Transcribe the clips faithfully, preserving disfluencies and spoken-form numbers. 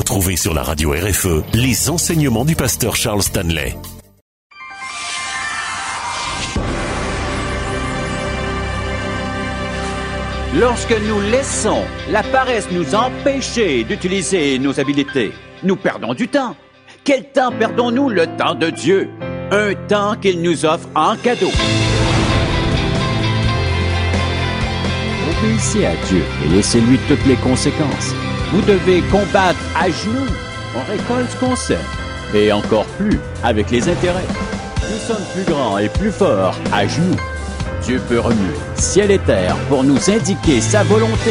Retrouvez sur la radio R F E les enseignements du pasteur Charles Stanley. Lorsque nous laissons la paresse nous empêcher d'utiliser nos habiletés, nous perdons du temps. Quel temps perdons-nous? Le temps de Dieu, un temps qu'il nous offre en cadeau. Obéissez à Dieu et laissez-lui toutes les conséquences. Vous devez combattre à genoux. On récolte ce qu'on sème. Et encore plus avec les intérêts. Nous sommes plus grands et plus forts à genoux. Dieu peut remuer ciel et terre pour nous indiquer sa volonté.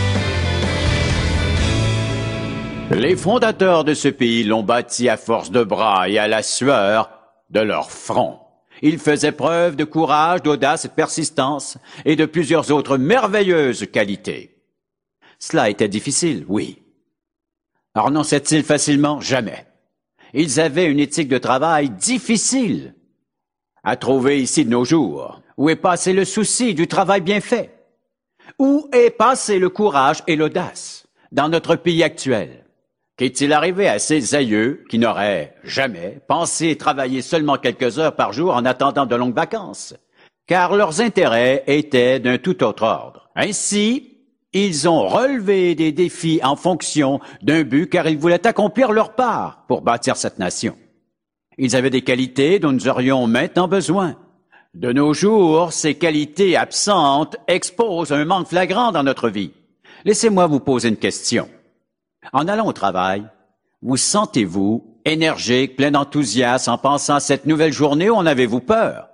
Les fondateurs de ce pays l'ont bâti à force de bras et à la sueur de leur front. Ils faisaient preuve de courage, d'audace et de persistance et de plusieurs autres merveilleuses qualités. Cela était difficile, oui. Renonçaient-ils facilement? Jamais. Ils avaient une éthique de travail difficile à trouver ici de nos jours. Où est passé le souci du travail bien fait? Où est passé le courage et l'audace dans notre pays actuel? Qu'est-il arrivé à ces aïeux qui n'auraient jamais pensé travailler seulement quelques heures par jour en attendant de longues vacances? Car leurs intérêts étaient d'un tout autre ordre. Ainsi, ils ont relevé des défis en fonction d'un but car ils voulaient accomplir leur part pour bâtir cette nation. Ils avaient des qualités dont nous aurions maintenant besoin. De nos jours, ces qualités absentes exposent un manque flagrant dans notre vie. Laissez-moi vous poser une question. En allant au travail, vous sentez-vous énergique, plein d'enthousiasme en pensant à cette nouvelle journée ou en avez-vous peur?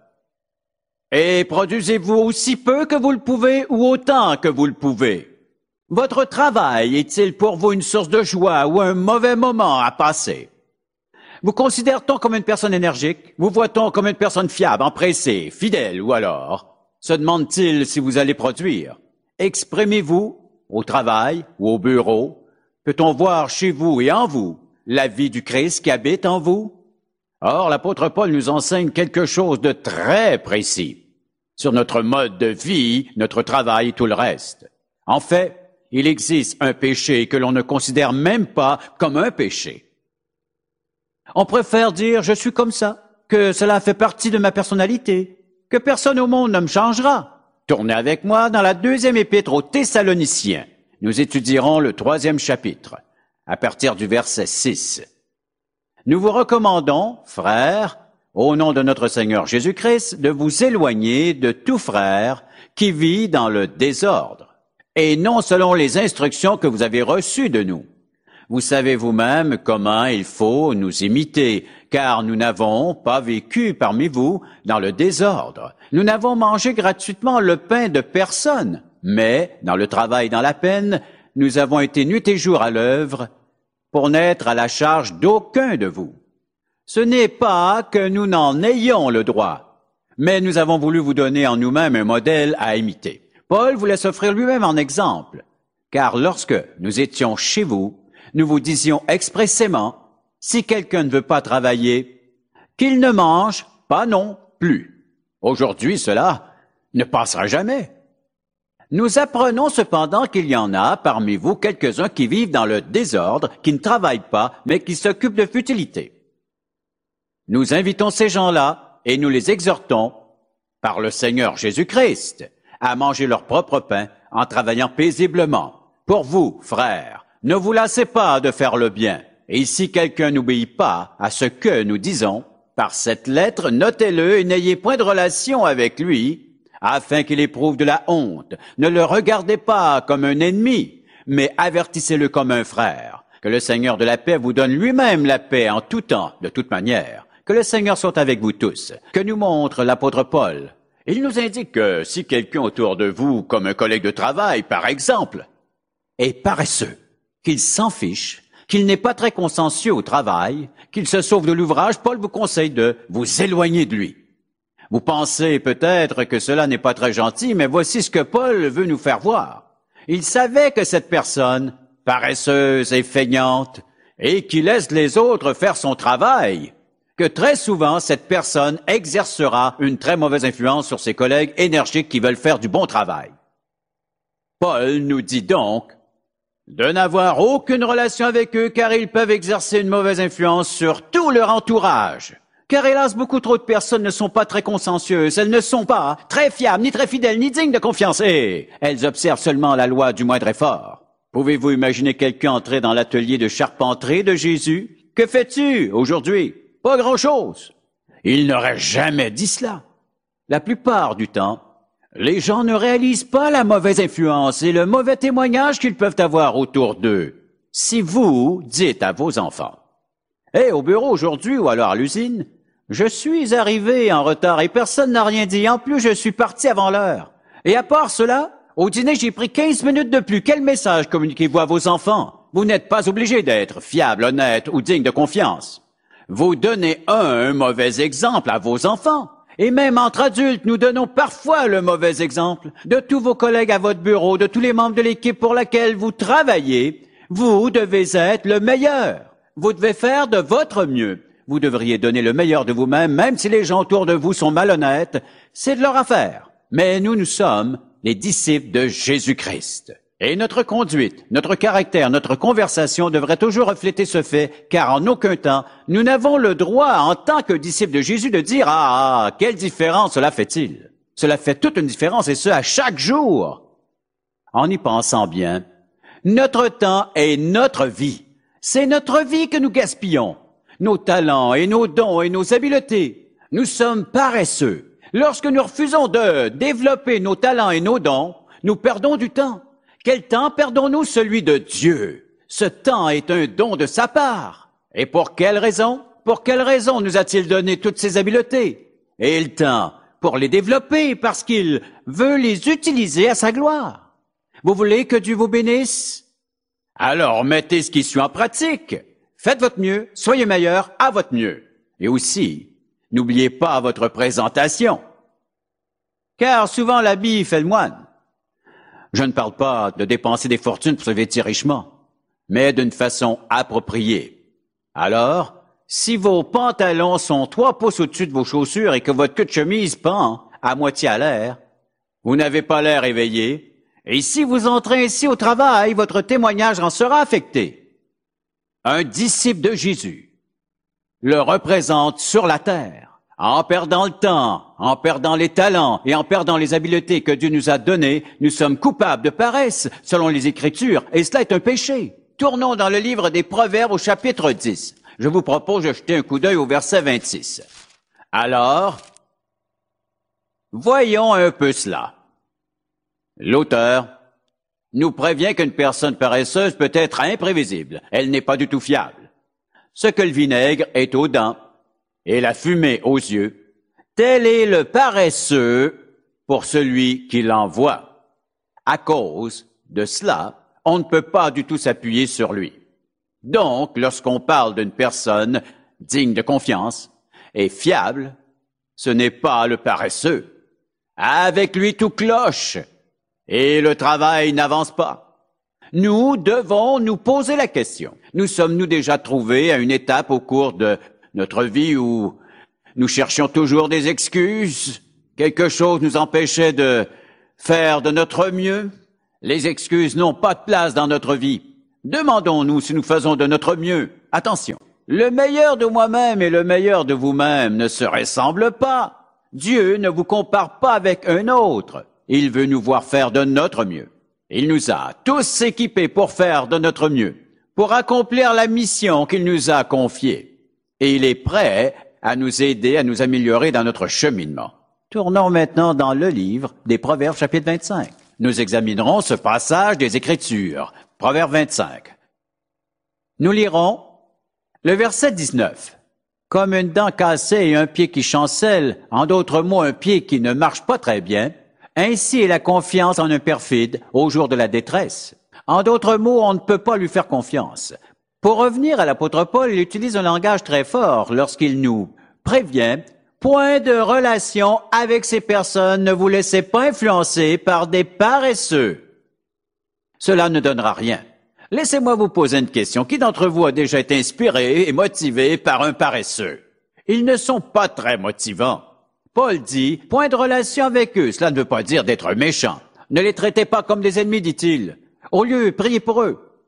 Et produisez-vous aussi peu que vous le pouvez ou autant que vous le pouvez? Votre travail est-il pour vous une source de joie ou un mauvais moment à passer? Vous considère-t-on comme une personne énergique? Vous voit-on comme une personne fiable, empressée, fidèle? Ou alors, se demande-t-il si vous allez produire? Exprimez-vous au travail ou au bureau? Peut-on voir chez vous et en vous la vie du Christ qui habite en vous? Or, l'apôtre Paul nous enseigne quelque chose de très précis sur notre mode de vie, notre travail et tout le reste. En fait, il existe un péché que l'on ne considère même pas comme un péché. On préfère dire « je suis comme ça », que cela fait partie de ma personnalité, que personne au monde ne me changera. Tournez avec moi dans la deuxième épître aux Thessaloniciens. Nous étudierons le troisième chapitre, à partir du verset six. Nous vous recommandons, frères, au nom de notre Seigneur Jésus-Christ, de vous éloigner de tout frère qui vit dans le désordre, et non selon les instructions que vous avez reçues de nous. Vous savez vous-même comment il faut nous imiter, car nous n'avons pas vécu parmi vous dans le désordre. Nous n'avons mangé gratuitement le pain de personne, mais dans le travail et dans la peine, nous avons été nuit et jour à l'œuvre pour n'être à la charge d'aucun de vous. Ce n'est pas que nous n'en ayons le droit, mais nous avons voulu vous donner en nous-mêmes un modèle à imiter. Paul voulait s'offrir lui-même en exemple, car lorsque nous étions chez vous, nous vous disions expressément, si quelqu'un ne veut pas travailler, qu'il ne mange pas non plus. Aujourd'hui, cela ne passera jamais. Nous apprenons cependant qu'il y en a parmi vous quelques-uns qui vivent dans le désordre, qui ne travaillent pas, mais qui s'occupent de futilités. Nous invitons ces gens-là et nous les exhortons, par le Seigneur Jésus-Christ, à manger leur propre pain en travaillant paisiblement. Pour vous, frères, ne vous lassez pas de faire le bien. Et si quelqu'un n'obéit pas à ce que nous disons, par cette lettre, notez-le et n'ayez point de relation avec lui, afin qu'il éprouve de la honte. Ne le regardez pas comme un ennemi, mais avertissez-le comme un frère. Que le Seigneur de la paix vous donne lui-même la paix en tout temps, de toute manière. Que le Seigneur soit avec vous tous. Que nous montre l'apôtre Paul. Il nous indique que si quelqu'un autour de vous, comme un collègue de travail, par exemple, est paresseux, qu'il s'en fiche, qu'il n'est pas très consciencieux au travail, qu'il se sauve de l'ouvrage, Paul vous conseille de vous éloigner de lui. Vous pensez peut-être que cela n'est pas très gentil, mais voici ce que Paul veut nous faire voir. Il savait que cette personne, paresseuse et feignante, et qui laisse les autres faire son travail, que très souvent cette personne exercera une très mauvaise influence sur ses collègues énergiques qui veulent faire du bon travail. Paul nous dit donc, de n'avoir aucune relation avec eux car ils peuvent exercer une mauvaise influence sur tout leur entourage. Car hélas, beaucoup trop de personnes ne sont pas très consciencieuses, elles ne sont pas très fiables, ni très fidèles, ni dignes de confiance, et elles observent seulement la loi du moindre effort. Pouvez-vous imaginer quelqu'un entrer dans l'atelier de charpenterie de Jésus? Que fais-tu aujourd'hui? Pas grand-chose. Il n'aurait jamais dit cela. La plupart du temps, les gens ne réalisent pas la mauvaise influence et le mauvais témoignage qu'ils peuvent avoir autour d'eux. Si vous dites à vos enfants, « Hé, au bureau aujourd'hui ou alors à l'usine, je suis arrivé en retard et personne n'a rien dit. En plus, je suis parti avant l'heure. Et à part cela, au dîner, j'ai pris quinze minutes de plus. Quel message communiquez-vous à vos enfants? Vous n'êtes pas obligé d'être fiable, honnête ou digne de confiance. Vous donnez un, un mauvais exemple à vos enfants. Et même entre adultes, nous donnons parfois le mauvais exemple. De tous vos collègues à votre bureau, de tous les membres de l'équipe pour laquelle vous travaillez, vous devez être le meilleur. Vous devez faire de votre mieux. Vous devriez donner le meilleur de vous-même, même si les gens autour de vous sont malhonnêtes. C'est de leur affaire. Mais nous, nous sommes les disciples de Jésus-Christ. Et notre conduite, notre caractère, notre conversation devraient toujours refléter ce fait, car en aucun temps, nous n'avons le droit, en tant que disciples de Jésus, de dire « Ah, ah, quelle différence cela fait-il » Cela fait toute une différence, et ce, à chaque jour. En y pensant bien, notre temps est notre vie. C'est notre vie que nous gaspillons. Nos talents et nos dons et nos habiletés. Nous sommes paresseux. Lorsque nous refusons de développer nos talents et nos dons, nous perdons du temps. Quel temps perdons-nous? Celui de Dieu. Ce temps est un don de sa part. Et pour quelle raison? Pour quelle raison nous a-t-il donné toutes ces habiletés? Et le temps pour les développer, parce qu'il veut les utiliser à sa gloire. Vous voulez que Dieu vous bénisse? Alors mettez ce qui suit en pratique. Faites votre mieux, soyez meilleur à votre mieux. Et aussi, n'oubliez pas votre présentation. Car souvent l'habit fait le moine. Je ne parle pas de dépenser des fortunes pour se vêtir richement, mais d'une façon appropriée. Alors, si vos pantalons sont trois pouces au-dessus de vos chaussures et que votre queue de chemise pend à moitié à l'air, vous n'avez pas l'air éveillé, et si vous entrez ainsi au travail, votre témoignage en sera affecté. Un disciple de Jésus le représente sur la terre, en perdant le temps, en perdant les talents et en perdant les habiletés que Dieu nous a données. Nous sommes coupables de paresse, selon les Écritures, et cela est un péché. Tournons dans le livre des Proverbes au chapitre dix. Je vous propose de jeter un coup d'œil au verset vingt-six. Alors, voyons un peu cela. L'auteur nous prévient qu'une personne paresseuse peut être imprévisible. Elle n'est pas du tout fiable. Ce que le vinaigre est aux dents et la fumée aux yeux, tel est le paresseux pour celui qui l'envoie. À cause de cela, on ne peut pas du tout s'appuyer sur lui. Donc, lorsqu'on parle d'une personne digne de confiance et fiable, ce n'est pas le paresseux. Avec lui, tout cloche. Et le travail n'avance pas. Nous devons nous poser la question. Nous sommes-nous déjà trouvés à une étape au cours de notre vie où nous cherchions toujours des excuses? Quelque chose nous empêchait de faire de notre mieux? Les excuses n'ont pas de place dans notre vie. Demandons-nous si nous faisons de notre mieux. Attention, le meilleur de moi-même et le meilleur de vous-même ne se ressemblent pas. Dieu ne vous compare pas avec un autre. Il veut nous voir faire de notre mieux. Il nous a tous équipés pour faire de notre mieux, pour accomplir la mission qu'il nous a confiée. Et il est prêt à nous aider à nous améliorer dans notre cheminement. Tournons maintenant dans le livre des Proverbes, chapitre vingt-cinq. Nous examinerons ce passage des Écritures. Proverbe vingt-cinq. Nous lirons le verset dix-neuf. Comme une dent cassée et un pied qui chancelle, en d'autres mots, un pied qui ne marche pas très bien, ainsi est la confiance en un perfide au jour de la détresse. En d'autres mots, on ne peut pas lui faire confiance. Pour revenir à l'apôtre Paul, il utilise un langage très fort lorsqu'il nous prévient « Point de relation avec ces personnes, ne vous laissez pas influencer par des paresseux. » Cela ne donnera rien. Laissez-moi vous poser une question. Qui d'entre vous a déjà été inspiré et motivé par un paresseux? Ils ne sont pas très motivants. Paul dit, point de relation avec eux. Cela ne veut pas dire d'être méchant. Ne les traitez pas comme des ennemis, dit-il. Au lieu, priez pour eux.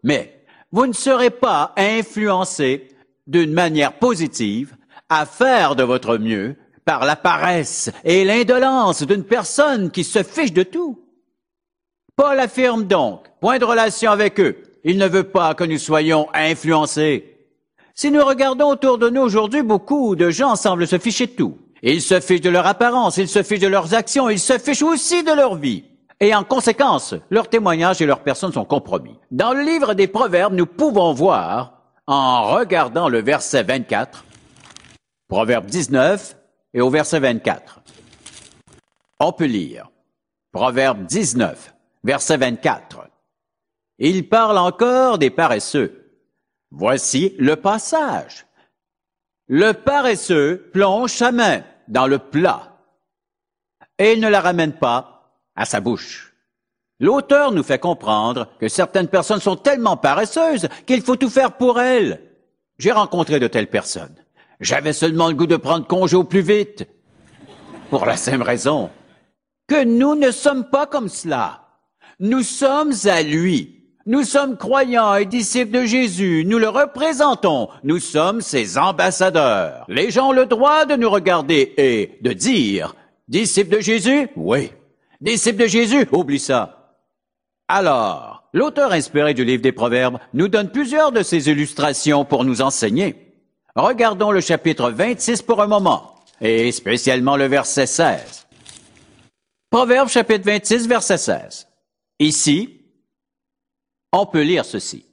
Mais vous ne serez pas influencé d'une manière positive à faire de votre mieux par la paresse et l'indolence d'une personne qui se fiche de tout. Paul affirme donc, point de relation avec eux, il ne veut pas que nous soyons influencés. Si nous regardons autour de nous aujourd'hui, beaucoup de gens semblent se ficher de tout. Ils se fichent de leur apparence, ils se fichent de leurs actions, ils se fichent aussi de leur vie. Et en conséquence, leurs témoignages et leurs personnes sont compromis. Dans le livre des Proverbes, nous pouvons voir, en regardant le verset vingt-quatre, Proverbe dix-neuf et au verset vingt-quatre. On peut lire Proverbe dix-neuf, verset vingt-quatre. Il parle encore des paresseux. Voici le passage. Le paresseux plonge sa main dans le plat et il ne la ramène pas à sa bouche. L'auteur nous fait comprendre que certaines personnes sont tellement paresseuses qu'il faut tout faire pour elles. J'ai rencontré de telles personnes. J'avais seulement le goût de prendre congé au plus vite. Pour la simple raison que nous ne sommes pas comme cela. Nous sommes à lui. Nous sommes croyants et disciples de Jésus. Nous le représentons. Nous sommes ses ambassadeurs. Les gens ont le droit de nous regarder et de dire « Disciples de Jésus? Oui. Disciples de Jésus? Oublie ça. » Alors, l'auteur inspiré du livre des Proverbes nous donne plusieurs de ces illustrations pour nous enseigner. Regardons le chapitre vingt-six pour un moment, et spécialement le verset seize. Proverbes chapitre vingt-six, verset seize. Ici, on peut lire ceci.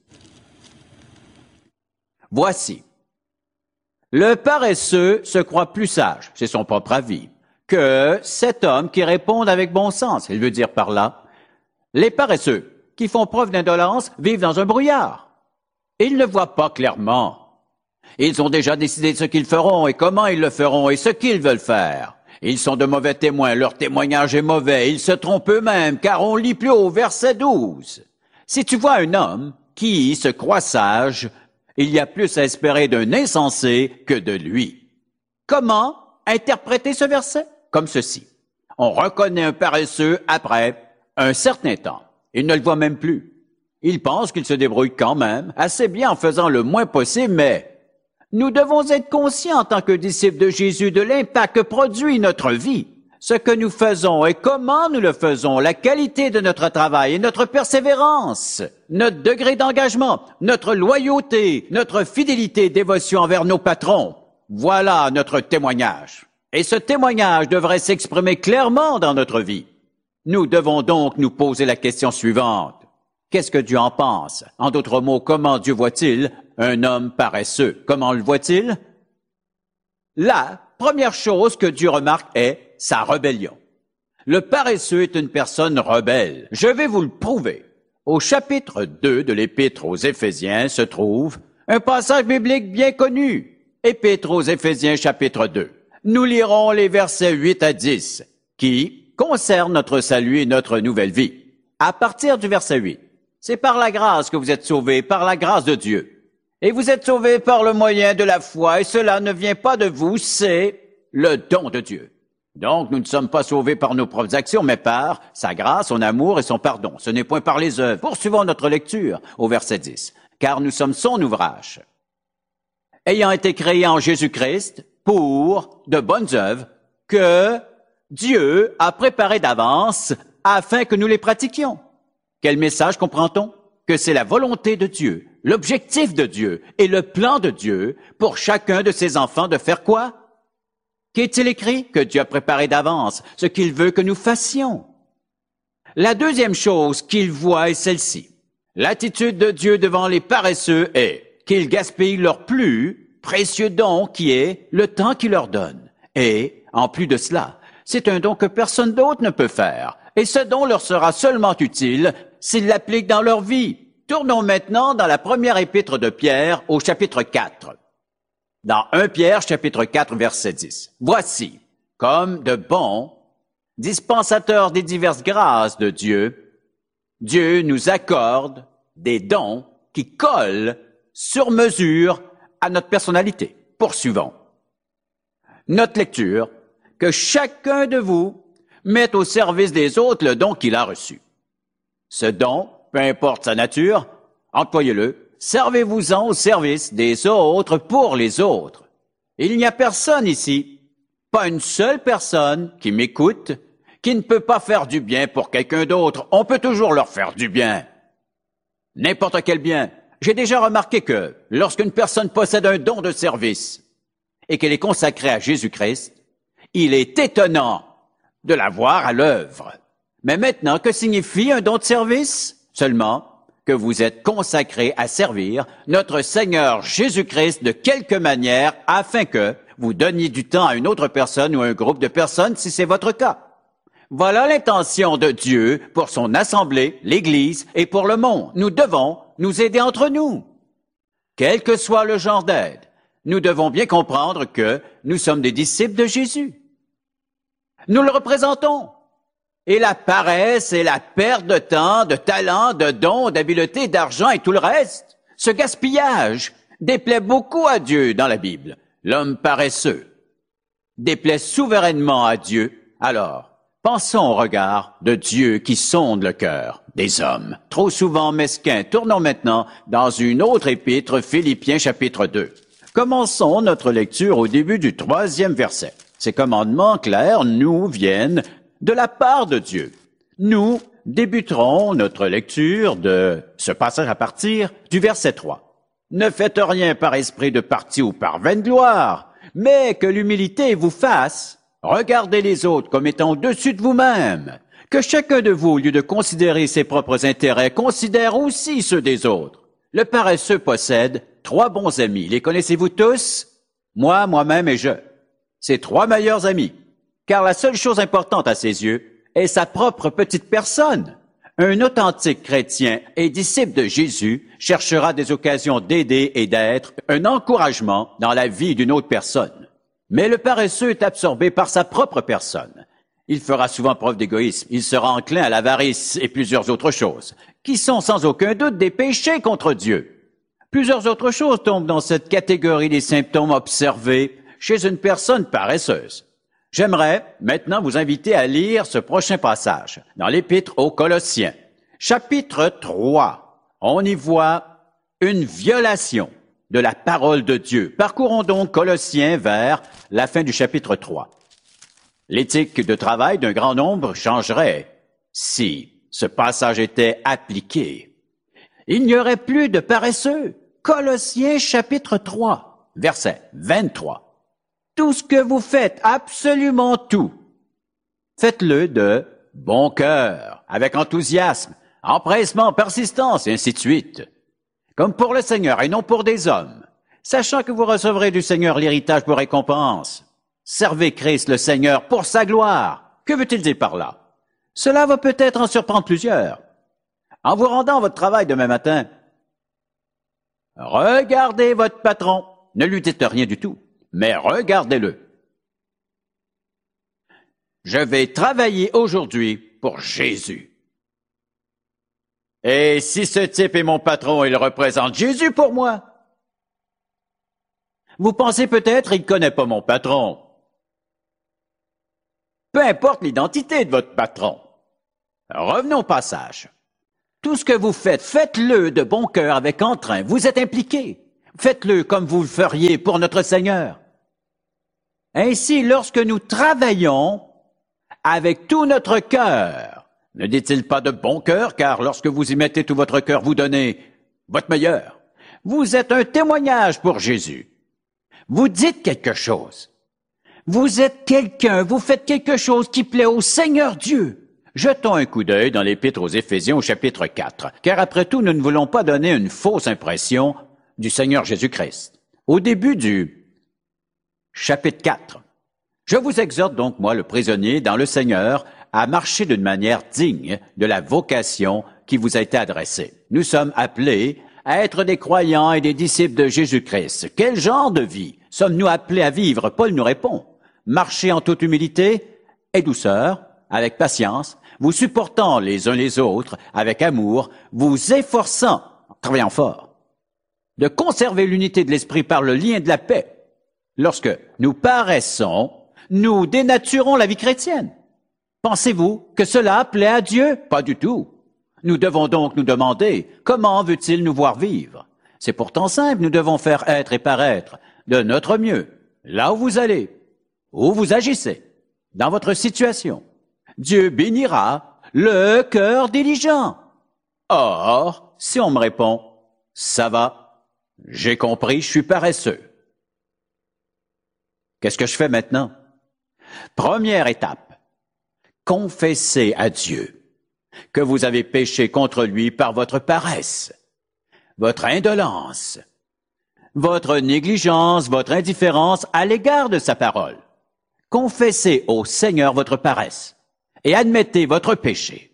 Voici. Le paresseux se croit plus sage, c'est son propre avis, que cet homme qui répond avec bon sens. Il veut dire par là, les paresseux qui font preuve d'indolence vivent dans un brouillard. Ils ne voient pas clairement. Ils ont déjà décidé de ce qu'ils feront et comment ils le feront et ce qu'ils veulent faire. Ils sont de mauvais témoins, leur témoignage est mauvais, ils se trompent eux-mêmes, car on lit plus haut au verset douze. Si tu vois un homme qui se croit sage, il y a plus à espérer d'un insensé que de lui. Comment interpréter ce verset? Comme ceci. On reconnaît un paresseux après un certain temps. Il ne le voit même plus. Il pense qu'il se débrouille quand même, assez bien en faisant le moins possible, mais nous devons être conscients en tant que disciples de Jésus de l'impact que produit notre vie. Ce que nous faisons et comment nous le faisons, la qualité de notre travail et notre persévérance, notre degré d'engagement, notre loyauté, notre fidélité et dévotion envers nos patrons. Voilà notre témoignage. Et ce témoignage devrait s'exprimer clairement dans notre vie. Nous devons donc nous poser la question suivante. Qu'est-ce que Dieu en pense? En d'autres mots, comment Dieu voit-il un homme paresseux? Comment le voit-il? La première chose que Dieu remarque est sa rébellion. Le paresseux est une personne rebelle. Je vais vous le prouver. Au chapitre deux de l'Épître aux Éphésiens se trouve un passage biblique bien connu. Épître aux Éphésiens chapitre deux. Nous lirons les versets huit à dix qui concernent notre salut et notre nouvelle vie. À partir du verset huit, c'est par la grâce que vous êtes sauvés, par la grâce de Dieu. Et vous êtes sauvés par le moyen de la foi, et cela ne vient pas de vous, c'est le don de Dieu. Donc, nous ne sommes pas sauvés par nos propres actions, mais par sa grâce, son amour et son pardon. Ce n'est point par les œuvres. Poursuivons notre lecture au verset dix. Car nous sommes son ouvrage, ayant été créés en Jésus-Christ pour de bonnes œuvres que Dieu a préparées d'avance afin que nous les pratiquions. Quel message comprend-on? Que c'est la volonté de Dieu, l'objectif de Dieu et le plan de Dieu pour chacun de ses enfants de faire quoi? Qu'est-il écrit? Que Dieu a préparé d'avance ce qu'il veut que nous fassions. La deuxième chose qu'il voit est celle-ci. L'attitude de Dieu devant les paresseux est qu'ils gaspillent leur plus précieux don qui est le temps qu'il leur donne. Et, en plus de cela, c'est un don que personne d'autre ne peut faire. Et ce don leur sera seulement utile s'ils l'appliquent dans leur vie. Tournons maintenant dans la première épître de Pierre au chapitre quatre. Dans premier Pierre, chapitre quatre, verset dix. Voici, comme de bons dispensateurs des diverses grâces de Dieu, Dieu nous accorde des dons qui collent sur mesure à notre personnalité. Poursuivons. Notre lecture, que chacun de vous mette au service des autres le don qu'il a reçu. Ce don, peu importe sa nature, employez-le, servez-vous-en au service des autres pour les autres. Il n'y a personne ici, pas une seule personne qui m'écoute, qui ne peut pas faire du bien pour quelqu'un d'autre. On peut toujours leur faire du bien. N'importe quel bien. J'ai déjà remarqué que lorsqu'une personne possède un don de service et qu'elle est consacrée à Jésus-Christ, il est étonnant de la voir à l'œuvre. Mais maintenant, que signifie un don de service? Seulement que vous êtes consacré à servir notre Seigneur Jésus-Christ de quelque manière afin que vous donniez du temps à une autre personne ou un groupe de personnes si c'est votre cas. Voilà l'intention de Dieu pour son assemblée, l'Église et pour le monde. Nous devons nous aider entre nous. Quel que soit le genre d'aide, nous devons bien comprendre que nous sommes des disciples de Jésus. Nous le représentons. Et la paresse et la perte de temps, de talent, de dons, d'habileté, d'argent et tout le reste, ce gaspillage déplaît beaucoup à Dieu dans la Bible. L'homme paresseux déplaît souverainement à Dieu. Alors, pensons au regard de Dieu qui sonde le cœur des hommes, trop souvent mesquins. Tournons maintenant dans une autre épître, Philippiens chapitre deux. Commençons notre lecture au début du troisième verset. Ces commandements clairs nous viennent de la part de Dieu. Nous débuterons notre lecture de ce passage à partir du verset trois. Ne faites rien par esprit de parti ou par vaine gloire, mais que l'humilité vous fasse regarder les autres comme étant au-dessus de vous-même. Que chacun de vous, au lieu de considérer ses propres intérêts, considère aussi ceux des autres. Le paresseux possède trois bons amis. Les connaissez-vous tous? Moi, moi-même et je. Ses trois meilleurs amis. Car la seule chose importante à ses yeux est sa propre petite personne. Un authentique chrétien et disciple de Jésus cherchera des occasions d'aider et d'être un encouragement dans la vie d'une autre personne. Mais le paresseux est absorbé par sa propre personne. Il fera souvent preuve d'égoïsme. Il sera enclin à l'avarice et plusieurs autres choses, qui sont sans aucun doute des péchés contre Dieu. Plusieurs autres choses tombent dans cette catégorie des symptômes observés chez une personne paresseuse. J'aimerais maintenant vous inviter à lire ce prochain passage dans l'Épître aux Colossiens, chapitre trois. On y voit une violation de la parole de Dieu. Parcourons donc Colossiens vers la fin du chapitre trois. L'éthique de travail d'un grand nombre changerait si ce passage était appliqué. Il n'y aurait plus de paresseux. Colossiens chapitre trois, verset vingt-trois. Tout ce que vous faites, absolument tout, faites-le de bon cœur, avec enthousiasme, empressement, persistance, et ainsi de suite, comme pour le Seigneur et non pour des hommes, sachant que vous recevrez du Seigneur l'héritage pour récompense. Servez Christ le Seigneur pour sa gloire. Que veut-il dire par là? Cela va peut-être en surprendre plusieurs. En vous rendant à votre travail demain matin, regardez votre patron, ne lui dites rien du tout. Mais regardez-le. Je vais travailler aujourd'hui pour Jésus. Et si ce type est mon patron, il représente Jésus pour moi. Vous pensez peut-être qu'il ne connaît pas mon patron. Peu importe l'identité de votre patron. Revenons au passage. Tout ce que vous faites, faites-le de bon cœur, avec entrain. Vous êtes impliqué. Faites-le comme vous le feriez pour notre Seigneur. Ainsi, lorsque nous travaillons avec tout notre cœur, ne dit-il pas de bon cœur, car lorsque vous y mettez tout votre cœur, vous donnez votre meilleur. Vous êtes un témoignage pour Jésus. Vous dites quelque chose. Vous êtes quelqu'un, vous faites quelque chose qui plaît au Seigneur Dieu. Jetons un coup d'œil dans l'Épître aux Éphésiens au chapitre quatre, car après tout, nous ne voulons pas donner une fausse impression du Seigneur Jésus-Christ. Au début du chapitre quatre, je vous exhorte donc, moi, le prisonnier, dans le Seigneur, à marcher d'une manière digne de la vocation qui vous a été adressée. Nous sommes appelés à être des croyants et des disciples de Jésus-Christ. Quel genre de vie sommes-nous appelés à vivre? Paul nous répond, marchez en toute humilité et douceur, avec patience, vous supportant les uns les autres avec amour, vous efforçant, en travaillant fort, de conserver l'unité de l'esprit par le lien de la paix. Lorsque nous paraissons, nous dénaturons la vie chrétienne. Pensez-vous que cela plaît à Dieu? Pas du tout. Nous devons donc nous demander, comment veut-il nous voir vivre? C'est pourtant simple, nous devons faire être et paraître de notre mieux, là où vous allez, où vous agissez, dans votre situation. Dieu bénira le cœur diligent. Or, si on me répond, ça va, j'ai compris, je suis paresseux. Qu'est-ce que je fais maintenant? Première étape, confessez à Dieu que vous avez péché contre lui par votre paresse, votre indolence, votre négligence, votre indifférence à l'égard de sa parole. Confessez au Seigneur votre paresse et admettez votre péché.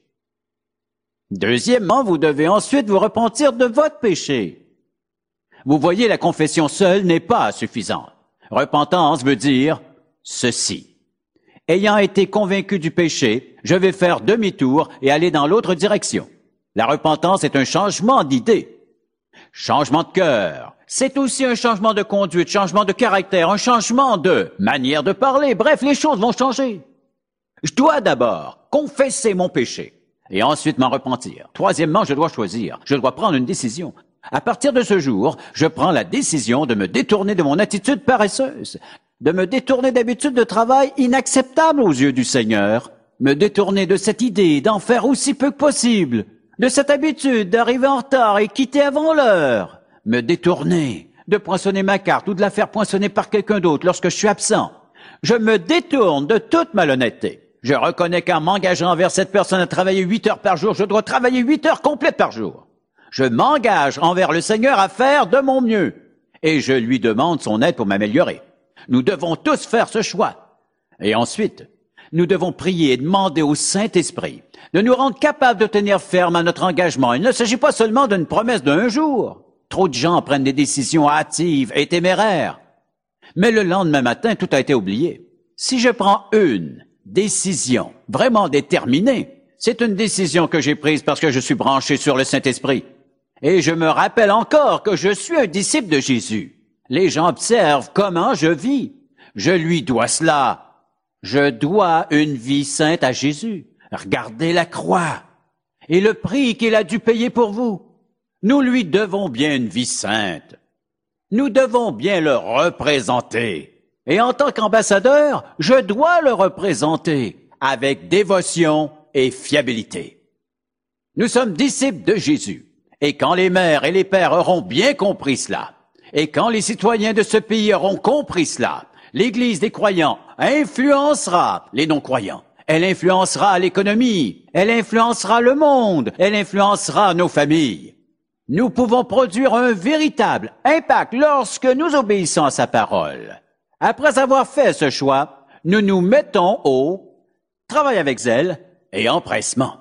Deuxièmement, vous devez ensuite vous repentir de votre péché. Vous voyez, la confession seule n'est pas suffisante. Repentance veut dire ceci. Ayant été convaincu du péché, je vais faire demi-tour et aller dans l'autre direction. La repentance est un changement d'idée, changement de cœur. C'est aussi un changement de conduite, changement de caractère, un changement de manière de parler. Bref, les choses vont changer. Je dois d'abord confesser mon péché et ensuite m'en repentir. Troisièmement, je dois choisir, je dois prendre une décision. À partir de ce jour, je prends la décision de me détourner de mon attitude paresseuse, de me détourner d'habitudes de travail inacceptables aux yeux du Seigneur, me détourner de cette idée d'en faire aussi peu que possible, de cette habitude d'arriver en retard et quitter avant l'heure, me détourner de poinçonner ma carte ou de la faire poinçonner par quelqu'un d'autre lorsque je suis absent. Je me détourne de toute malhonnêteté. Je reconnais qu'en m'engageant envers cette personne à travailler huit heures par jour, je dois travailler huit heures complètes par jour. Je m'engage envers le Seigneur à faire de mon mieux et je lui demande son aide pour m'améliorer. Nous devons tous faire ce choix. Et ensuite, nous devons prier et demander au Saint-Esprit de nous rendre capables de tenir ferme à notre engagement. Il ne s'agit pas seulement d'une promesse d'un jour. Trop de gens prennent des décisions hâtives et téméraires. Mais le lendemain matin, tout a été oublié. Si je prends une décision vraiment déterminée, c'est une décision que j'ai prise parce que je suis branché sur le Saint-Esprit. Et je me rappelle encore que je suis un disciple de Jésus. Les gens observent comment je vis. Je lui dois cela. Je dois une vie sainte à Jésus. Regardez la croix et le prix qu'il a dû payer pour vous. Nous lui devons bien une vie sainte. Nous devons bien le représenter. Et en tant qu'ambassadeur, je dois le représenter avec dévotion et fiabilité. Nous sommes disciples de Jésus. Et quand les mères et les pères auront bien compris cela, et quand les citoyens de ce pays auront compris cela, l'Église des croyants influencera les non-croyants. Elle influencera l'économie, elle influencera le monde, elle influencera nos familles. Nous pouvons produire un véritable impact lorsque nous obéissons à sa parole. Après avoir fait ce choix, nous nous mettons au travail avec zèle et empressement.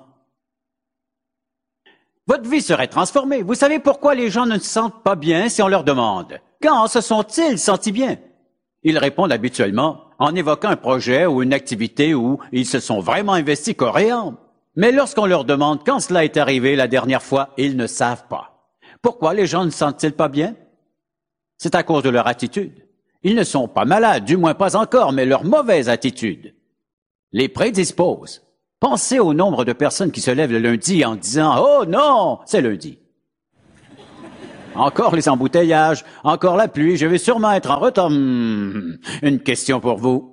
Votre vie serait transformée. Vous savez pourquoi les gens ne se sentent pas bien si on leur demande « Quand se sont-ils sentis bien ?» Ils répondent habituellement en évoquant un projet ou une activité où ils se sont vraiment investis corps et âme. Mais lorsqu'on leur demande quand cela est arrivé la dernière fois, ils ne savent pas. Pourquoi les gens ne se sentent-ils pas bien? C'est à cause de leur attitude. Ils ne sont pas malades, du moins pas encore, mais leur mauvaise attitude les prédispose. Pensez au nombre de personnes qui se lèvent le lundi en disant « Oh non, c'est lundi ». Encore les embouteillages, encore la pluie, je vais sûrement être en retard. Hum, une question pour vous.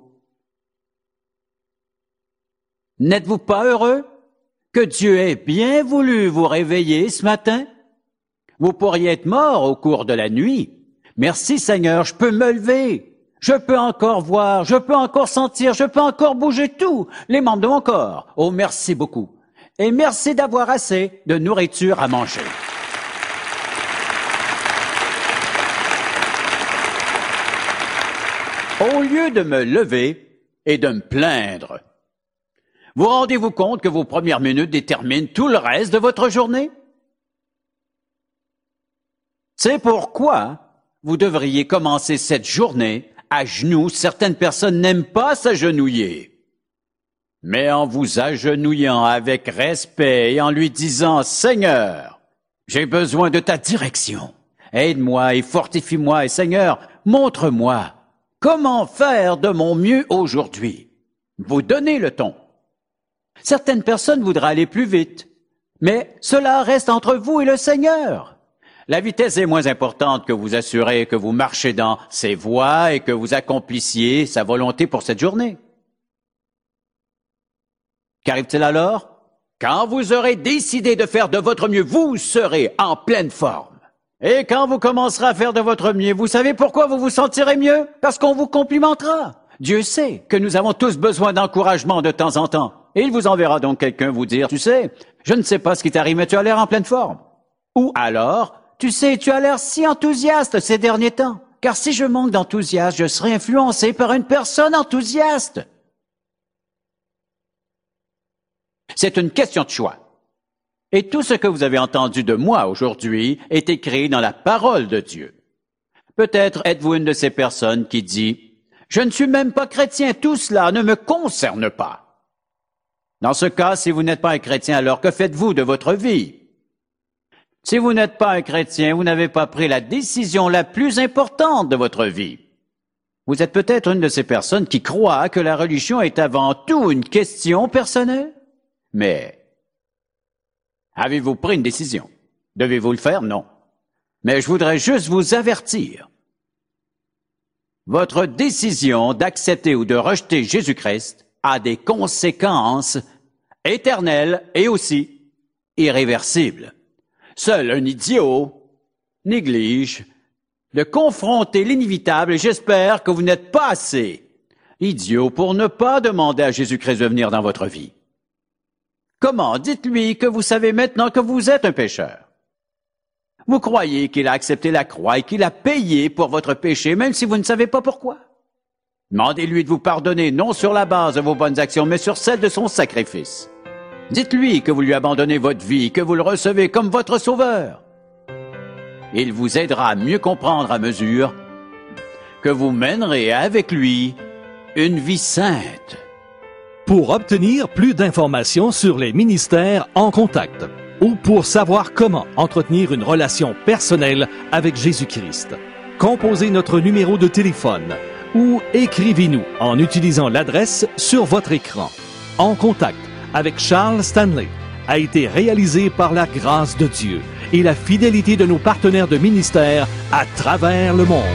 N'êtes-vous pas heureux que Dieu ait bien voulu vous réveiller ce matin? Vous pourriez être mort au cours de la nuit. Merci Seigneur, je peux me lever. Je peux encore voir, je peux encore sentir, je peux encore bouger tous les membres de mon corps. Oh, merci beaucoup. Et merci d'avoir assez de nourriture à manger. Au lieu de me lever et de me plaindre, vous rendez-vous compte que vos premières minutes déterminent tout le reste de votre journée? C'est pourquoi vous devriez commencer cette journée à genoux. Certaines personnes n'aiment pas s'agenouiller. Mais en vous agenouillant avec respect et en lui disant « Seigneur, j'ai besoin de ta direction. Aide-moi et fortifie-moi et Seigneur, montre-moi comment faire de mon mieux aujourd'hui. » Vous donnez le ton. Certaines personnes voudraient aller plus vite, Mais cela reste entre vous et le Seigneur. La vitesse est moins importante que vous assurez que vous marchez dans ses voies et que vous accomplissiez sa volonté pour cette journée. Qu'arrive-t-il alors? Quand vous aurez décidé de faire de votre mieux, vous serez en pleine forme. Et quand vous commencerez à faire de votre mieux, vous savez pourquoi vous vous sentirez mieux? Parce qu'on vous complimentera. Dieu sait que nous avons tous besoin d'encouragement de temps en temps. Et il vous enverra donc quelqu'un vous dire, tu sais, je ne sais pas ce qui t'arrive, mais tu as l'air en pleine forme. Ou alors, tu sais, tu as l'air si enthousiaste ces derniers temps. Car si je manque d'enthousiasme, je serai influencé par une personne enthousiaste. C'est une question de choix. Et tout ce que vous avez entendu de moi aujourd'hui est écrit dans la parole de Dieu. Peut-être êtes-vous une de ces personnes qui dit « Je ne suis même pas chrétien, tout cela ne me concerne pas. » Dans ce cas, si vous n'êtes pas un chrétien, alors que faites-vous de votre vie? Si vous n'êtes pas un chrétien, vous n'avez pas pris la décision la plus importante de votre vie. Vous êtes peut-être une de ces personnes qui croient que la religion est avant tout une question personnelle. Mais avez-vous pris une décision? Devez-vous le faire? Non. Mais je voudrais juste vous avertir. Votre décision d'accepter ou de rejeter Jésus-Christ a des conséquences éternelles et aussi irréversibles. Seul un idiot néglige de confronter l'inévitable et j'espère que vous n'êtes pas assez idiot pour ne pas demander à Jésus-Christ de venir dans votre vie. Comment? Dites-lui que vous savez maintenant que vous êtes un pécheur. Vous croyez qu'il a accepté la croix et qu'il a payé pour votre péché, même si vous ne savez pas pourquoi. Demandez-lui de vous pardonner, non sur la base de vos bonnes actions, mais sur celle de son sacrifice. Dites-lui que vous lui abandonnez votre vie, que vous le recevez comme votre sauveur. Il vous aidera à mieux comprendre à mesure que vous mènerez avec lui une vie sainte. Pour obtenir plus d'informations sur les ministères en contact ou pour savoir comment entretenir une relation personnelle avec Jésus-Christ, composez notre numéro de téléphone ou écrivez-nous en utilisant l'adresse sur votre écran. En contact avec Charles Stanley a été réalisé par la grâce de Dieu et la fidélité de nos partenaires de ministère à travers le monde.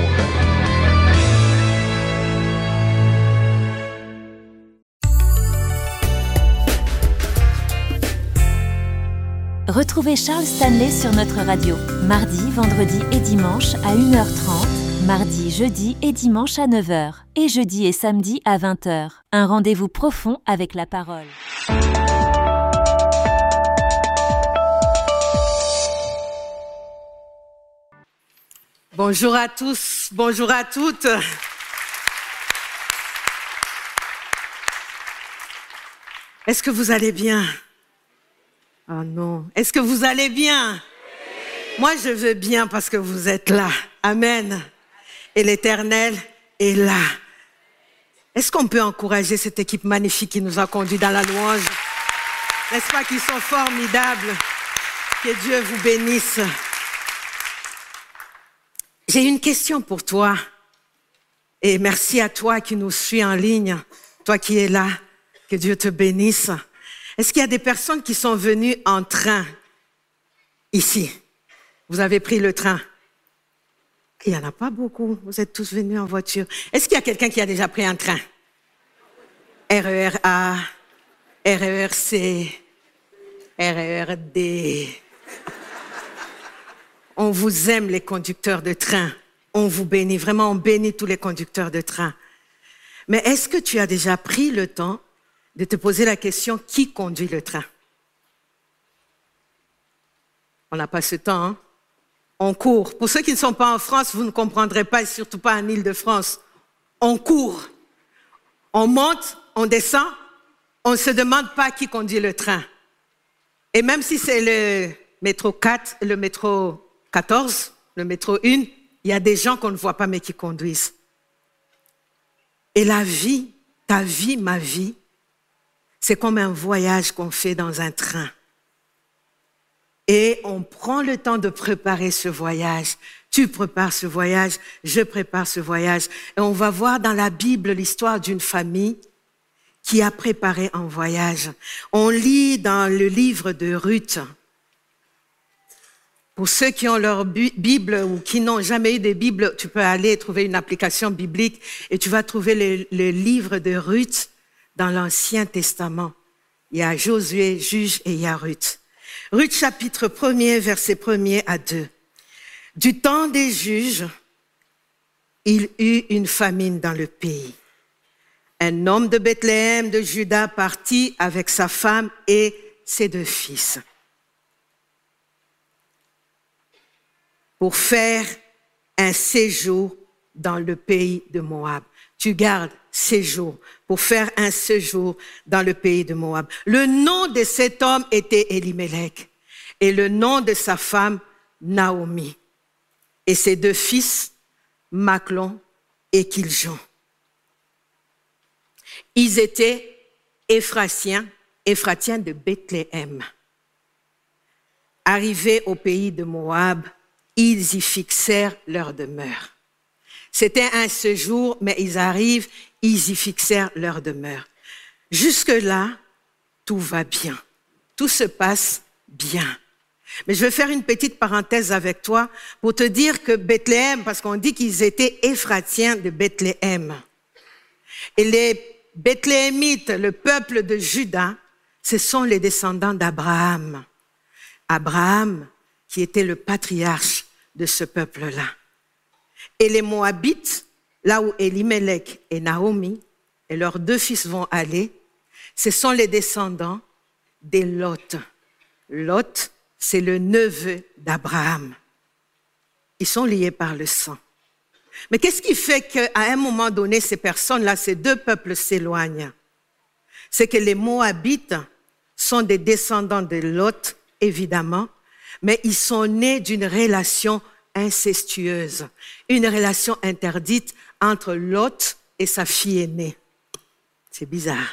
Retrouvez Charles Stanley sur notre radio, mardi, vendredi et dimanche à une heure trente, mardi, jeudi et dimanche à neuf heures, et jeudi et samedi à vingt heures. Un rendez-vous profond avec la parole. Bonjour à tous, bonjour à toutes. Est-ce que vous allez bien? Oh non. Est-ce que vous allez bien? Oui. Moi, je veux bien parce que vous êtes là. Amen. Et l'Éternel est là. Est-ce qu'on peut encourager cette équipe magnifique qui nous a conduits dans la louange? N'est-ce pas qu'ils sont formidables? Que Dieu vous bénisse. J'ai une question pour toi. Et merci à toi qui nous suis en ligne. Toi qui es là. Que Dieu te bénisse. Est-ce qu'il y a des personnes qui sont venues en train ici? Vous avez pris le train? Il n'y en a pas beaucoup. Vous êtes tous venus en voiture. Est-ce qu'il y a quelqu'un qui a déjà pris un train? R E R A, R E R C, R E R D. On vous aime, les conducteurs de train. On vous bénit. Vraiment, on bénit tous les conducteurs de train. Mais est-ce que tu as déjà pris le temps de te poser la question, qui conduit le train? On n'a pas ce temps, hein? On court. Pour ceux qui ne sont pas en France, vous ne comprendrez pas, et surtout pas en Île-de-France. On court. On monte, on descend, on ne se demande pas qui conduit le train. Et même si c'est le métro quatre, le métro quatorze, le métro un, il y a des gens qu'on ne voit pas mais qui conduisent. Et la vie, ta vie, ma vie, c'est comme un voyage qu'on fait dans un train. Et on prend le temps de préparer ce voyage. Tu prépares ce voyage, je prépare ce voyage. Et on va voir dans la Bible l'histoire d'une famille qui a préparé un voyage. On lit dans le livre de Ruth. Pour ceux qui ont leur Bible ou qui n'ont jamais eu de Bible, tu peux aller trouver une application biblique et tu vas trouver le, le livre de Ruth dans l'Ancien Testament. Il y a Josué, Juge, et il y a Ruth. Ruth chapitre premier, verset premier à deux. Du temps des juges, il eut une famine dans le pays. Un homme de Bethléem de Juda partit avec sa femme et ses deux fils pour faire un séjour dans le pays de Moab. Tu gardes séjour, pour faire un séjour dans le pays de Moab. Le nom de cet homme était Elimelech et le nom de sa femme Naomi et ses deux fils Machlon et Kiljon. Ils étaient Éphratiens, Éphratiens de Bethléem. Arrivés au pays de Moab, ils y fixèrent leur demeure. C'était un séjour, mais ils arrivent, ils y fixèrent leur demeure. Jusque-là, tout va bien. Tout se passe bien. Mais je vais faire une petite parenthèse avec toi pour te dire que Bethléem, parce qu'on dit qu'ils étaient Éphratiens de Bethléem. Et les Bethléemites, le peuple de Juda, ce sont les descendants d'Abraham. Abraham, qui était le patriarche de ce peuple-là. Et les Moabites, là où Elimelech et Naomi et leurs deux fils vont aller, ce sont les descendants des Lot. Lot, c'est le neveu d'Abraham. Ils sont liés par le sang. Mais qu'est-ce qui fait qu'à un moment donné, ces personnes-là, ces deux peuples s'éloignent? C'est que les Moabites sont des descendants de Lot, évidemment, mais ils sont nés d'une relation incestueuse, une relation interdite entre Lot et sa fille aînée. C'est bizarre.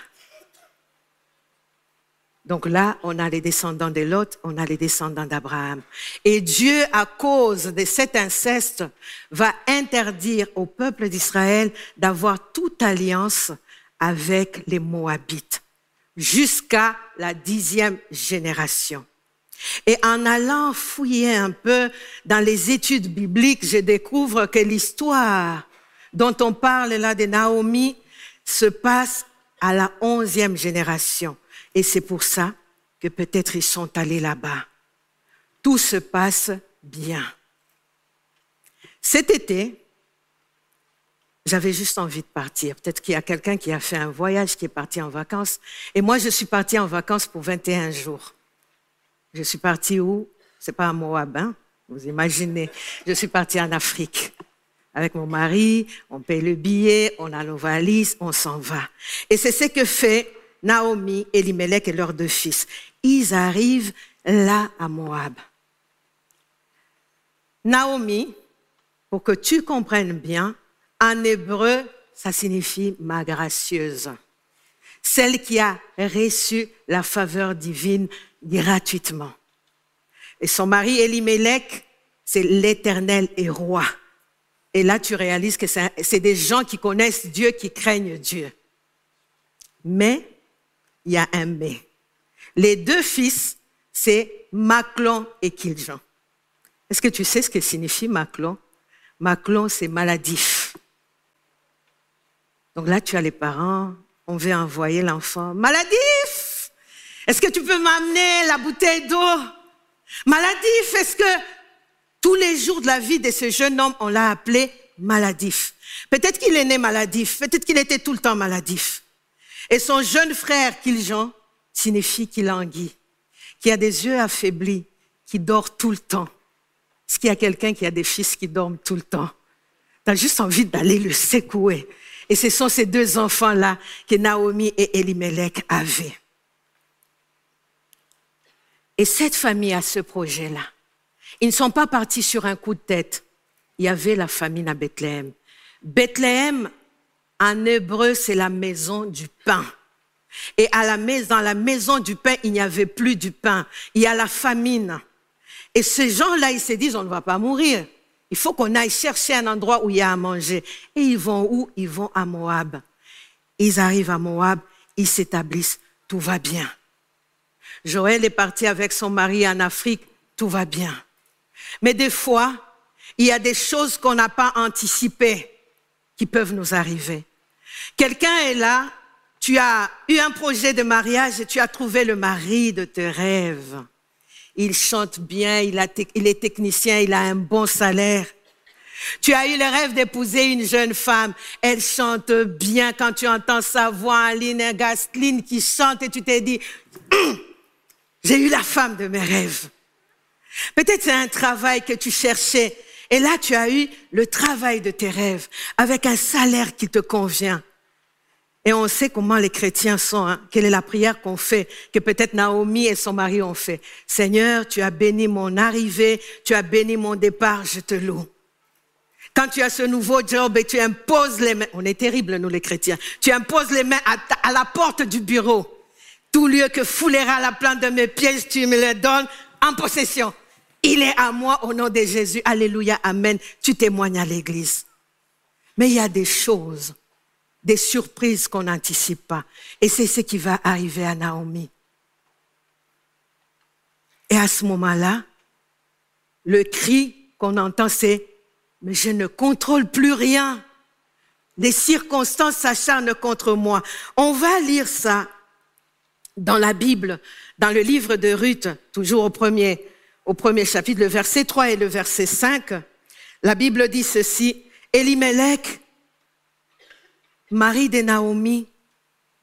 Donc là, on a les descendants de Lot, on a les descendants d'Abraham. Et Dieu, à cause de cet inceste, va interdire au peuple d'Israël d'avoir toute alliance avec les Moabites, jusqu'à la dixième génération. Et en allant fouiller un peu dans les études bibliques, je découvre que l'histoire dont on parle là de Naomi se passe à la onzième génération. Et c'est pour ça que peut-être ils sont allés là-bas. Tout se passe bien. Cet été, j'avais juste envie de partir. Peut-être qu'il y a quelqu'un qui a fait un voyage, qui est parti en vacances. Et moi, je suis partie en vacances pour vingt et un jours. Je suis partie où? C'est pas à Moab, hein? Vous imaginez. Je suis partie en Afrique. Avec mon mari, on paye le billet, on a nos valises, on s'en va. Et c'est ce que fait Naomi, Elimelech et leurs deux fils. Ils arrivent là à Moab. Naomi, pour que tu comprennes bien, en hébreu, ça signifie ma gracieuse. Celle qui a reçu la faveur divine gratuitement. Et son mari Elimelech, c'est l'Éternel et roi. Et là, tu réalises que c'est, c'est des gens qui connaissent Dieu, qui craignent Dieu. Mais, il y a un mais. Les deux fils, c'est Machlon et Kiljon. Est-ce que tu sais ce que signifie Machlon? Machlon, c'est maladif. Donc là, tu as les parents, on veut envoyer l'enfant. Maladif! Est-ce que tu peux m'amener la bouteille d'eau? Maladif, est-ce que tous les jours de la vie de ce jeune homme, on l'a appelé maladif? Peut-être qu'il est né maladif, peut-être qu'il était tout le temps maladif. Et son jeune frère, Kiljon, signifie qu'il languit, qui a des yeux affaiblis, qui dort tout le temps. Est-ce qu'il y a quelqu'un qui a des fils qui dorment tout le temps? Tu as juste envie d'aller le secouer. Et ce sont ces deux enfants-là que Naomi et Elimelech avaient. Et cette famille a ce projet-là. Ils ne sont pas partis sur un coup de tête. Il y avait la famine à Bethléem. Bethléem, en hébreu, c'est la maison du pain. Et à la maison, dans la maison du pain, il n'y avait plus du pain. Il y a la famine. Et ces gens-là, ils se disent, on ne va pas mourir. Il faut qu'on aille chercher un endroit où il y a à manger. Et ils vont où? Ils vont à Moab. Ils arrivent à Moab. ils s'établissent, tout va bien. Joël est parti avec son mari en Afrique, tout va bien. Mais des fois, il y a des choses qu'on n'a pas anticipées qui peuvent nous arriver. Quelqu'un est là, tu as eu un projet de mariage et tu as trouvé le mari de tes rêves. Il chante bien, il, a, il est technicien, il a un bon salaire. Tu as eu le rêve d'épouser une jeune femme. Elle chante bien quand tu entends sa voix, Aline Gastline qui chante et tu t'es dit, j'ai eu la femme de mes rêves. Peut-être c'est un travail que tu cherchais. Et là, tu as eu le travail de tes rêves avec un salaire qui te convient. Et on sait comment les chrétiens sont, hein? Quelle est la prière qu'on fait, que peut-être Naomi et son mari ont fait. Seigneur, tu as béni mon arrivée, tu as béni mon départ, je te loue. Quand tu as ce nouveau job et tu imposes les mains, on est terribles nous les chrétiens, tu imposes les mains à, ta, à la porte du bureau. Tout lieu que foulera la plante de mes pieds, tu me le donnes en possession. Il est à moi au nom de Jésus. Alléluia, amen. Tu témoignes à l'église. Mais il y a des choses, des surprises qu'on n'anticipe pas. Et c'est ce qui va arriver à Naomi. Et à ce moment-là, le cri qu'on entend, c'est « Mais je ne contrôle plus rien. Les circonstances s'acharnent contre moi. » On va lire ça dans la Bible, dans le livre de Ruth, toujours au premier, au premier chapitre, le verset trois et le verset cinq. La Bible dit ceci, « Elimelech, mari de Naomi, mourut. »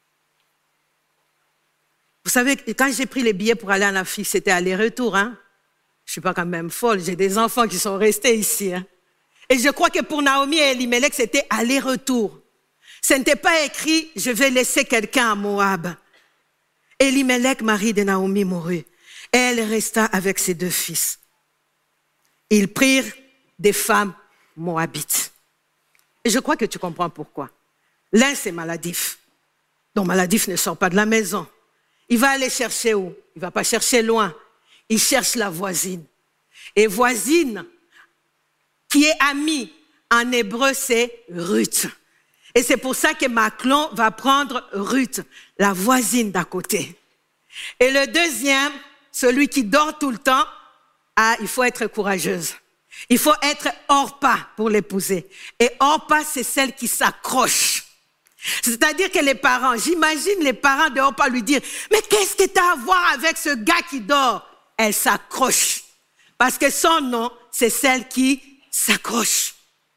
Vous savez, quand j'ai pris les billets pour aller en Afrique, c'était aller-retour, hein? Je suis pas quand même folle, j'ai des enfants qui sont restés ici, hein? Et je crois que pour Naomi et Elimelech, c'était aller-retour. Ce n'était pas écrit, je vais laisser quelqu'un à Moab. Elimelech, mari de Naomi, mourut. Et elle resta avec ses deux fils. Ils prirent des femmes moabites. Et je crois que tu comprends pourquoi. L'un, c'est maladif. Donc, maladif ne sort pas de la maison. Il va aller chercher où? Il ne va pas chercher loin. Il cherche la voisine. Et voisine, qui est amie, en hébreu, c'est Ruth. Et c'est pour ça que Maclon va prendre Ruth, la voisine d'à côté. Et le deuxième, celui qui dort tout le temps, ah, il faut être courageuse. Il faut être Orpa pour l'épouser. Et Orpa, c'est celle qui s'accroche. C'est-à-dire que les parents, j'imagine les parents de Orpa lui dire, mais qu'est-ce que tu as à voir avec ce gars qui dort? Elle s'accroche. Parce que son nom, c'est celle qui s'accroche.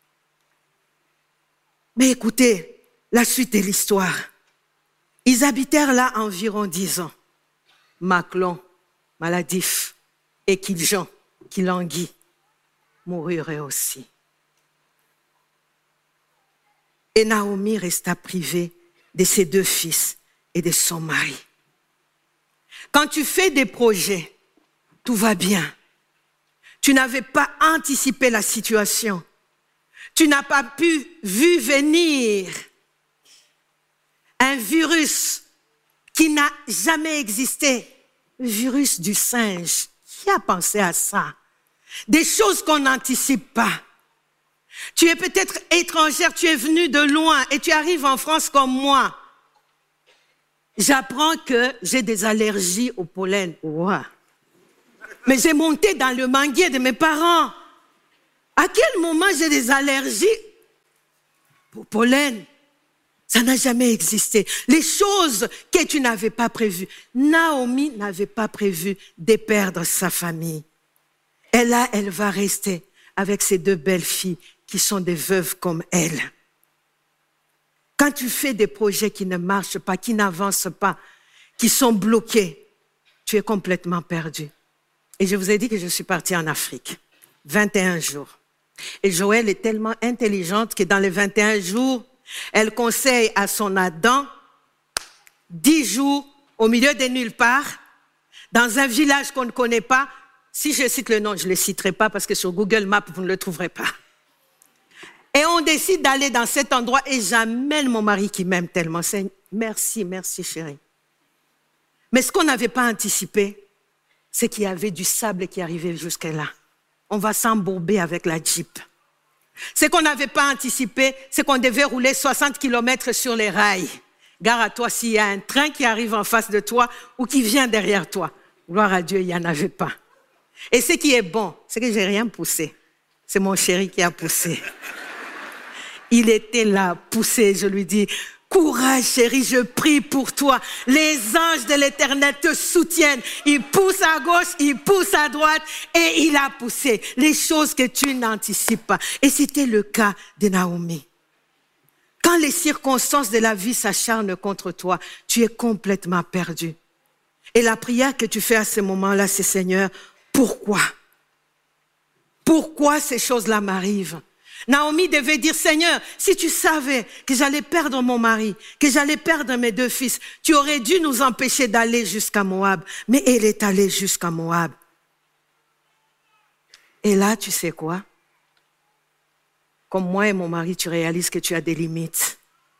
Mais écoutez, la suite de l'histoire. Ils habitèrent là environ dix ans. Maclon, maladif, et Kiljon, qui languit, moururaient aussi. Et Naomi resta privée de ses deux fils et de son mari. Quand tu fais des projets, tout va bien. Tu n'avais pas anticipé la situation. Tu n'as pas pu vu venir un virus qui n'a jamais existé, le virus du singe. Qui a pensé à ça? Des choses qu'on n'anticipe pas. Tu es peut-être étrangère, tu es venue de loin et tu arrives en France comme moi. J'apprends que j'ai des allergies au pollen. Wow. Mais j'ai monté dans le manguier de mes parents. À quel moment j'ai des allergies au pollen? Ça n'a jamais existé. Les choses que tu n'avais pas prévues. Naomi n'avait pas prévu de perdre sa famille. Et là, elle va rester avec ses deux belles filles qui sont des veuves comme elle. Quand tu fais des projets qui ne marchent pas, qui n'avancent pas, qui sont bloqués, tu es complètement perdu. Et je vous ai dit que je suis partie en Afrique. vingt et un jours. Et Joël est tellement intelligente que dans les vingt et un jours, elle conseille à son Adam dix jours au milieu de nulle part, dans un village qu'on ne connaît pas. Si je cite le nom, je ne le citerai pas parce que sur Google Maps, vous ne le trouverez pas. Et on décide d'aller dans cet endroit et j'amène mon mari qui m'aime tellement. C'est merci, merci chérie. Mais ce qu'on n'avait pas anticipé, c'est qu'il y avait du sable qui arrivait jusqu'à là. On va s'embourber avec la Jeep. Ce qu'on n'avait pas anticipé, c'est qu'on devait rouler soixante kilomètres sur les rails. Gare à toi s'il y a un train qui arrive en face de toi ou qui vient derrière toi. Gloire à Dieu, il n'y en avait pas. Et ce qui est bon, c'est que j'ai rien poussé. C'est mon chéri qui a poussé. Il était là, poussé, je lui dis, courage chéri, je prie pour toi. Les anges de l'Éternel te soutiennent. Il pousse à gauche, il pousse à droite et il a poussé. Les choses que tu n'anticipes pas. Et c'était le cas de Naomi. Quand les circonstances de la vie s'acharnent contre toi, tu es complètement perdu. Et la prière que tu fais à ce moment-là, c'est Seigneur, pourquoi? Pourquoi ces choses-là m'arrivent? Naomi devait dire, Seigneur, si tu savais que j'allais perdre mon mari, que j'allais perdre mes deux fils, tu aurais dû nous empêcher d'aller jusqu'à Moab. Mais elle est allée jusqu'à Moab. Et là, tu sais quoi? Comme moi et mon mari, tu réalises que tu as des limites.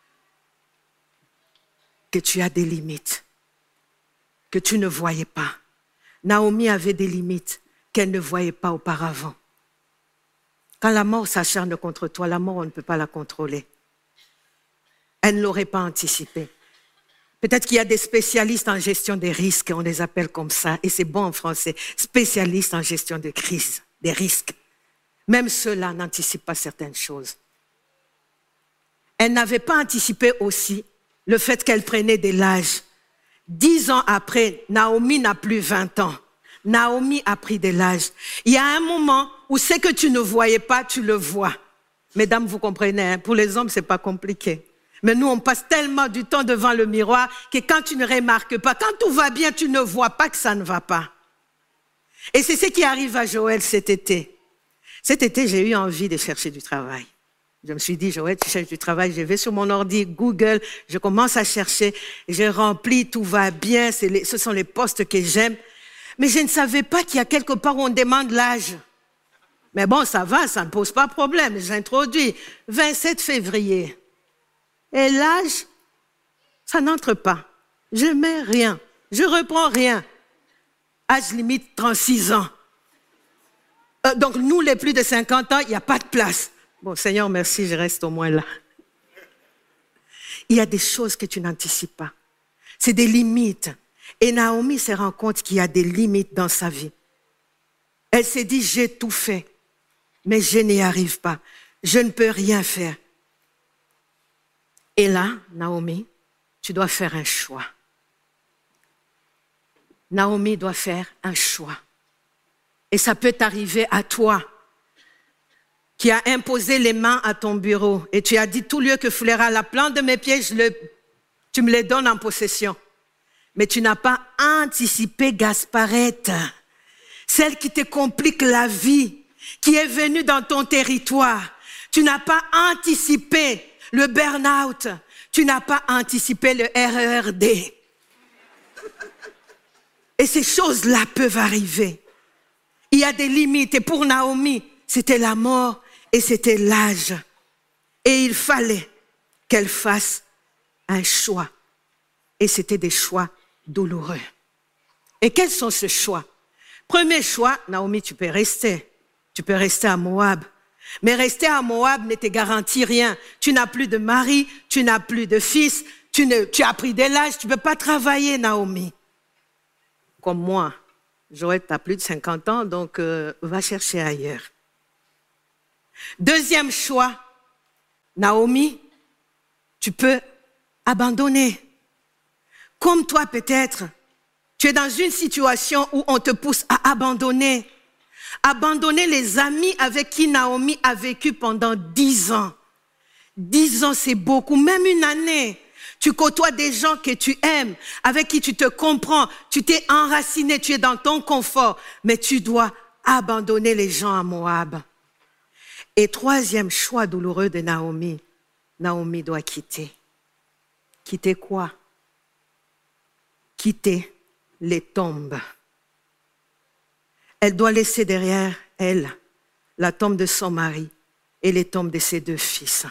Que tu as des limites. Que tu ne voyais pas. Naomi avait des limites qu'elle ne voyait pas auparavant. Quand la mort s'acharne contre toi, la mort, on ne peut pas la contrôler. Elle ne l'aurait pas anticipé. Peut-être qu'il y a des spécialistes en gestion des risques, on les appelle comme ça, et c'est bon en français, spécialistes en gestion de crise, des risques. Même ceux-là n'anticipent pas certaines choses. Elle n'avait pas anticipé aussi le fait qu'elle prenait de l'âge. Dix ans après, Naomi n'a plus vingt ans. Naomi a pris de l'âge. Il y a un moment où ce que tu ne voyais pas, tu le vois. Mesdames, vous comprenez, hein? Pour les hommes, c'est pas compliqué. Mais nous, on passe tellement du temps devant le miroir que quand tu ne remarques pas, quand tout va bien, tu ne vois pas que ça ne va pas. Et c'est ce qui arrive à Joël cet été. Cet été, j'ai eu envie de chercher du travail. Je me suis dit, Joël, tu cherches du travail, je vais sur mon ordi, Google, je commence à chercher, je remplis, tout va bien, c'est les, ce sont les postes que j'aime. Mais je ne savais pas qu'il y a quelque part où on demande l'âge. Mais bon, ça va, ça ne pose pas de problème. J'introduis vingt-sept février. Et l'âge, ça n'entre pas. Je mets rien. Je reprends rien. Âge limite trente-six ans. Euh, donc nous, les plus de cinquante ans, il n'y a pas de place. Bon, Seigneur, merci, je reste au moins là. Il y a des choses que tu n'anticipes pas. C'est des limites. Et Naomi se rend compte qu'il y a des limites dans sa vie. Elle s'est dit, j'ai tout fait, mais je n'y arrive pas. Je ne peux rien faire. Et là, Naomi, tu dois faire un choix. Naomi doit faire un choix. Et ça peut t'arriver à toi, qui a imposé les mains à ton bureau et tu as dit, tout lieu que foulera la plante de mes pieds, je le, tu me les donnes en possession. Mais tu n'as pas anticipé Gasparette, celle qui te complique la vie, qui est venue dans ton territoire. Tu n'as pas anticipé le burn-out. Tu n'as pas anticipé le R E R D. Et ces choses-là peuvent arriver. Il y a des limites. Et pour Naomi, c'était la mort et c'était l'âge. Et il fallait qu'elle fasse un choix. Et c'était des choix douloureux. Et quels sont ces choix? Premier choix, Naomi, tu peux rester. Tu peux rester à Moab. Mais rester à Moab ne te garantit rien. Tu n'as plus de mari, tu n'as plus de fils, tu, ne, tu as pris de l'âge, tu ne peux pas travailler, Naomi. Comme moi. Joël, tu as plus de cinquante ans, donc euh, va chercher ailleurs. Deuxième choix, Naomi, tu peux abandonner. Comme toi peut-être, tu es dans une situation où on te pousse à abandonner. Abandonner les amis avec qui Naomi a vécu pendant dix ans. Dix ans, c'est beaucoup, même une année. Tu côtoies des gens que tu aimes, avec qui tu te comprends, tu t'es enraciné, tu es dans ton confort, mais tu dois abandonner les gens à Moab. Et troisième choix douloureux de Naomi, Naomi doit quitter. Quitter quoi? Quitter les tombes. Elle doit laisser derrière elle la tombe de son mari et les tombes de ses deux fils.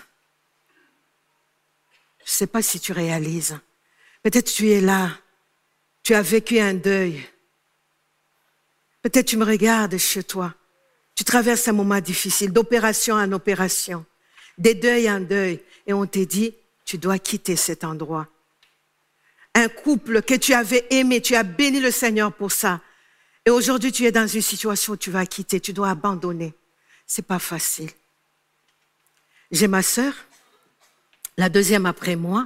Je ne sais pas si tu réalises. Peut-être tu es là, tu as vécu un deuil. Peut-être tu me regardes chez toi. Tu traverses un moment difficile, d'opération en opération, de deuil en deuil. Et on te dit, tu dois quitter cet endroit. un couple que tu avais aimé, tu as béni le Seigneur pour ça. Et aujourd'hui, tu es dans une situation où tu vas quitter, tu dois abandonner. C'est pas facile. J'ai ma sœur, la deuxième après moi.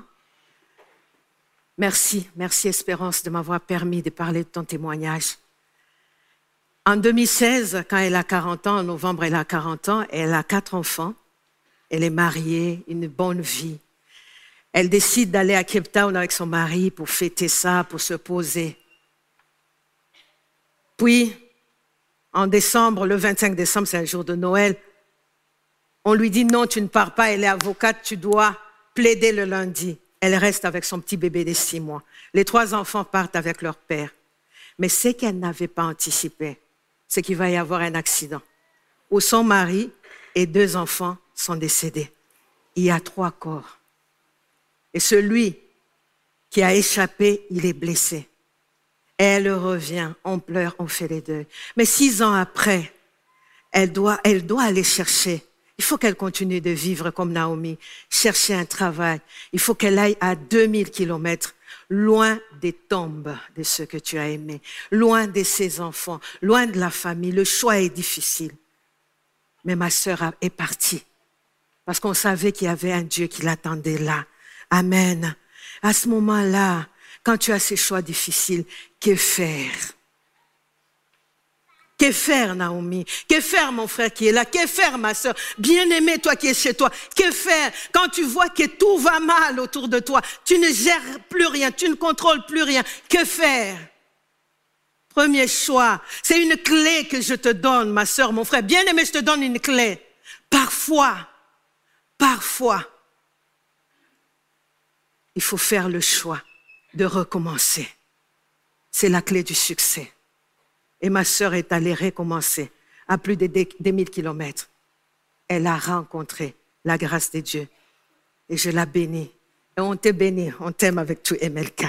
Merci, merci Espérance de m'avoir permis de parler de ton témoignage. En deux mille seize, quand elle a quarante ans, en novembre, elle a quarante ans, elle a quatre enfants. Elle est mariée, une bonne vie. Elle décide d'aller à Cape Town avec son mari pour fêter ça, pour se poser. Puis, en décembre, le vingt-cinq décembre, c'est un jour de Noël, on lui dit non, tu ne pars pas, elle est avocate, tu dois plaider le lundi. Elle reste avec son petit bébé de six mois. Les trois enfants partent avec leur père. Mais ce qu'elle n'avait pas anticipé, c'est qu'il va y avoir un accident où son mari et deux enfants sont décédés. Il y a trois corps. Et celui qui a échappé, il est blessé. Elle revient, on pleure, on fait les deuils. Mais six ans après, elle doit, elle doit aller chercher. Il faut qu'elle continue de vivre comme Naomi, chercher un travail. Il faut qu'elle aille à deux mille kilomètres, loin des tombes de ceux que tu as aimés, loin de ses enfants, loin de la famille. Le choix est difficile. Mais ma sœur est partie parce qu'on savait qu'il y avait un Dieu qui l'attendait là. Amen. À ce moment-là, quand tu as ces choix difficiles, que faire? Que faire, Naomi? Que faire, mon frère qui est là? Que faire, ma sœur? Bien-aimée, toi qui es chez toi. Que faire quand tu vois que tout va mal autour de toi? Tu ne gères plus rien, tu ne contrôles plus rien. Que faire? Premier choix, c'est une clé que je te donne, ma sœur, mon frère. Bien-aimé, je te donne une clé. Parfois, parfois, il faut faire le choix de recommencer. C'est la clé du succès. Et ma sœur est allée recommencer à plus de deux mille kilomètres. Elle a rencontré la grâce de Dieu. Et je la bénis. Et on te bénit, on t'aime avec tout M L K.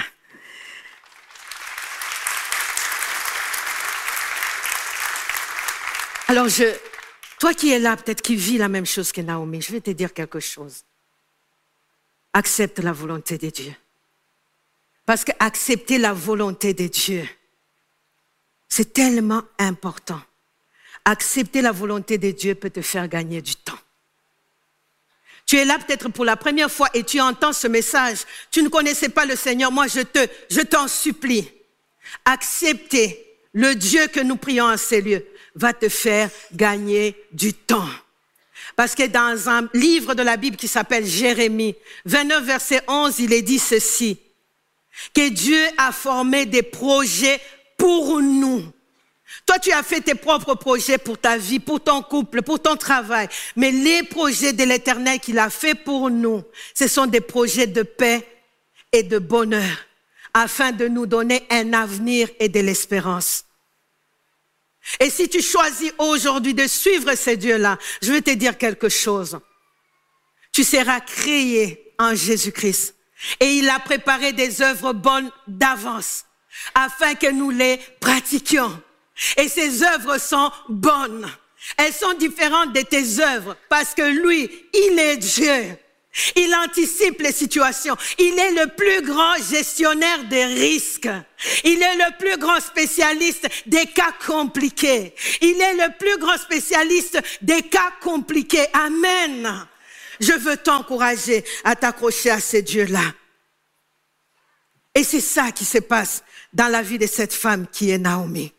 Alors, je, toi qui es là, peut-être qui vis la même chose que Naomi, je vais te dire quelque chose. Accepte la volonté de Dieu. Parce qu'accepter la volonté de Dieu, c'est tellement important. Accepter la volonté de Dieu peut te faire gagner du temps. Tu es là peut-être pour la première fois et tu entends ce message. Tu ne connaissais pas le Seigneur. Moi, je te, je t'en supplie. Accepter le Dieu que nous prions en ces lieux va te faire gagner du temps. Parce que dans un livre de la Bible qui s'appelle Jérémie, vingt-neuf, verset onze, il est dit ceci, que Dieu a formé des projets pour nous. Toi, tu as fait tes propres projets pour ta vie, pour ton couple, pour ton travail. Mais les projets de l'Éternel qu'il a fait pour nous, ce sont des projets de paix et de bonheur, afin de nous donner un avenir et de l'espérance. Et si tu choisis aujourd'hui de suivre ces dieux-là, je vais te dire quelque chose. Tu seras créé en Jésus-Christ. Et il a préparé des œuvres bonnes d'avance, afin que nous les pratiquions. Et ces œuvres sont bonnes. Elles sont différentes de tes œuvres, parce que lui, il est Dieu. Il anticipe les situations. Il est le plus grand gestionnaire des risques. Il est le plus grand spécialiste des cas compliqués. Il est le plus grand spécialiste des cas compliqués. Amen. Je veux t'encourager à t'accrocher à ces dieux-là. Et c'est ça qui se passe dans la vie de cette femme qui est Naomi.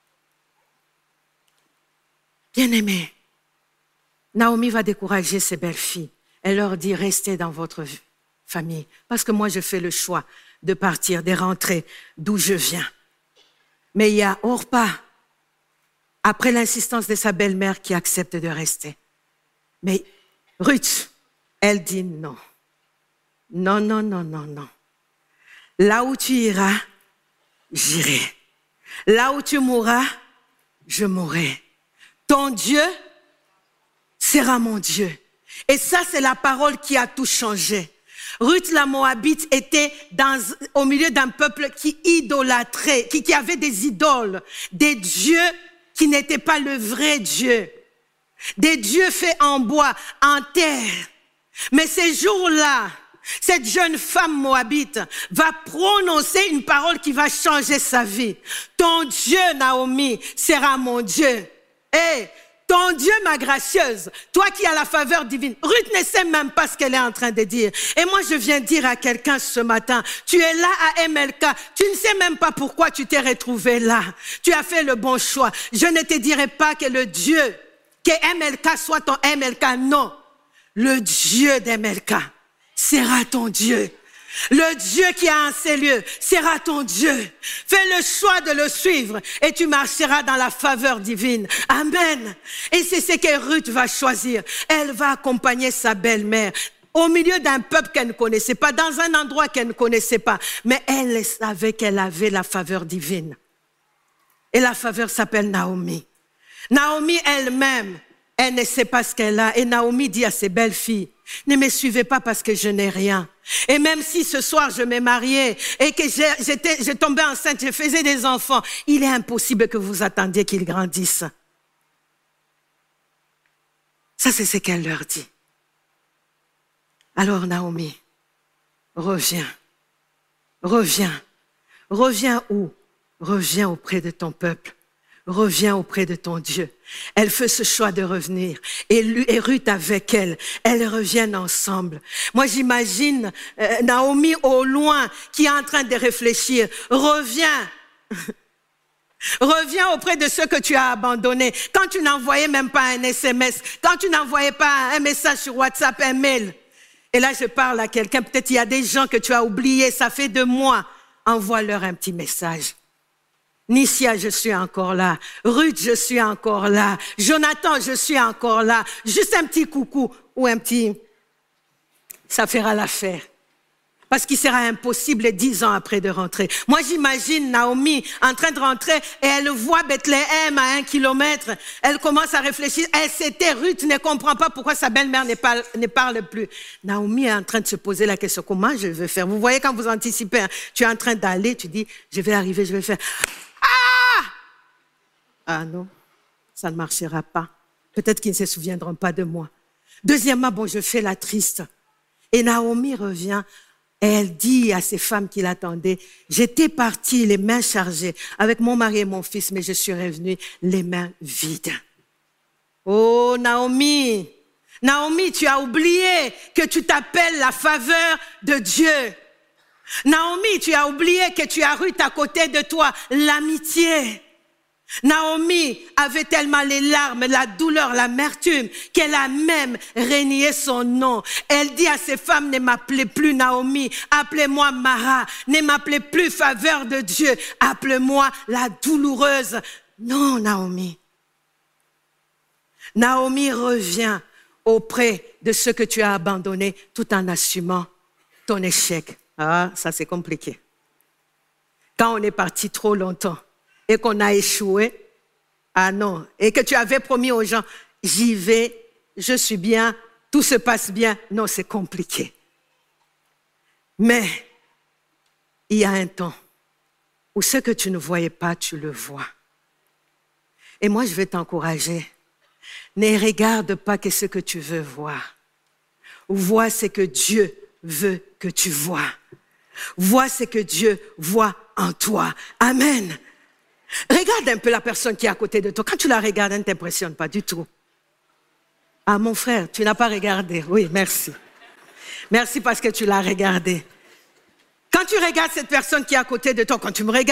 Bien-aimée, Naomi va décourager ses belles-filles. Elle leur dit, restez dans votre famille. Parce que moi, je fais le choix de partir, de rentrer d'où je viens. Mais il y a Orpa, après l'insistance de sa belle-mère, qui accepte de rester. Mais Ruth, elle dit non. Non, non, non, non, non. Là où tu iras, j'irai. Là où tu mourras, je mourrai. Ton Dieu sera mon Dieu. Et ça, c'est la parole qui a tout changé. Ruth la Moabite était dans, au milieu d'un peuple qui idolâtrait, qui, qui avait des idoles, des dieux qui n'étaient pas le vrai Dieu, des dieux faits en bois, en terre. Mais ces jours-là, Cette jeune femme moabite va prononcer une parole qui va changer sa vie. Ton Dieu, Naomi, sera mon Dieu. Et ton Dieu, ma gracieuse, toi qui as la faveur divine. Ruth ne sait même pas ce qu'elle est en train de dire. Et moi, je viens dire à quelqu'un ce matin, tu es là à M L K, tu ne sais même pas pourquoi tu t'es retrouvé là. Tu as fait le bon choix. Je ne te dirai pas que le Dieu, que M L K soit ton M L K, non. Le Dieu d'M L K sera ton Dieu. Le Dieu qui a en ces lieux sera ton Dieu. Fais le choix de le suivre et tu marcheras dans la faveur divine. Amen. Et c'est ce que Ruth va choisir. Elle va accompagner sa belle-mère au milieu d'un peuple qu'elle ne connaissait pas, dans un endroit qu'elle ne connaissait pas. Mais elle savait qu'elle avait la faveur divine. Et la faveur s'appelle Naomi. Naomi elle-même, elle ne sait pas ce qu'elle a. Et Naomi dit à ses belles filles, ne me suivez pas parce que je n'ai rien. Et même si ce soir je m'ai mariée et que j'étais, je tombais enceinte, je faisais des enfants, il est impossible que vous attendiez qu'ils grandissent. Ça, c'est ce qu'elle leur dit. Alors Naomi, reviens, reviens, reviens où? Reviens auprès de ton peuple. Reviens auprès de ton Dieu. Elle fait ce choix de revenir. Et, et Ruth avec elle, elles reviennent ensemble. Moi, j'imagine euh, Naomi au loin qui est en train de réfléchir. Reviens. Reviens auprès de ceux que tu as abandonnés. Quand tu n'envoyais même pas un S M S, quand tu n'envoyais pas un message sur WhatsApp, un mail. Et là, je parle à quelqu'un. Peut-être il y a des gens que tu as oubliés. Ça fait deux mois. Envoie-leur un petit message. Nissia, je suis encore là. Ruth, je suis encore là. Jonathan, je suis encore là. Juste un petit coucou ou un petit... Ça fera l'affaire. Parce qu'il sera impossible dix ans après de rentrer. Moi, j'imagine Naomi en train de rentrer et elle voit Bethléem à un kilomètre. Elle commence à réfléchir. Elle s'était, Ruth ne comprend pas pourquoi sa belle-mère ne parle, ne parle plus. Naomi est en train de se poser la question, comment je vais faire? Vous voyez quand vous anticipez, hein, tu es en train d'aller, tu dis, je vais arriver, je vais faire... Ah! Ah non, ça ne marchera pas. Peut-être qu'ils ne se souviendront pas de moi. Deuxièmement, bon, je fais la triste. Et Naomi revient et elle dit à ces femmes qui l'attendaient, j'étais partie les mains chargées avec mon mari et mon fils, mais je suis revenue les mains vides. Oh Naomi, Naomi, tu as oublié que tu t'appelles la faveur de Dieu. Naomi, tu as oublié que tu as Ruth à côté de toi, l'amitié. Naomi avait tellement les larmes, la douleur, l'amertume, qu'elle a même renié son nom. Elle dit à ses femmes, ne m'appelez plus Naomi, appelez-moi Mara, ne m'appelez plus faveur de Dieu, appelez-moi la douloureuse. Non, Naomi. Naomi revient auprès de ceux que tu as abandonnés tout en assumant ton échec. Ah, ça c'est compliqué. Quand on est parti trop longtemps et qu'on a échoué, ah non, et que tu avais promis aux gens, j'y vais, je suis bien, tout se passe bien. Non, c'est compliqué. Mais il y a un temps où ce que tu ne voyais pas, tu le vois. Et moi, je vais t'encourager. Ne regarde pas que ce que tu veux voir. Vois ce que Dieu veut que tu vois. Vois ce que Dieu voit en toi. Amen. Regarde un peu la personne qui est à côté de toi. Quand tu la regardes, elle ne t'impressionne pas du tout. Ah, mon frère, tu n'as pas regardé. Oui, merci. Merci parce que tu l'as regardé. Quand tu regardes cette personne qui est à côté de toi, quand tu me regardes,